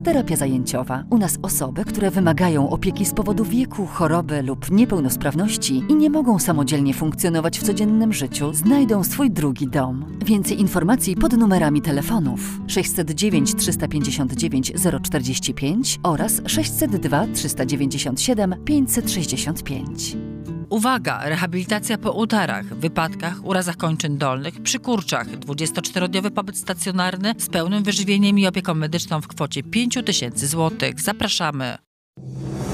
Terapia zajęciowa. U nas osoby, które wymagają opieki z powodu wieku, choroby lub niepełnosprawności i nie mogą samodzielnie funkcjonować w codziennym życiu, znajdą swój drugi dom. Więcej informacji pod numerami telefonów 609 359 045 oraz 602 397 565. Uwaga! Rehabilitacja po udarach, wypadkach, urazach kończyn dolnych, przy kurczach. 24-dniowy pobyt stacjonarny z pełnym wyżywieniem i opieką medyczną w kwocie 5 000 złotych. Zapraszamy!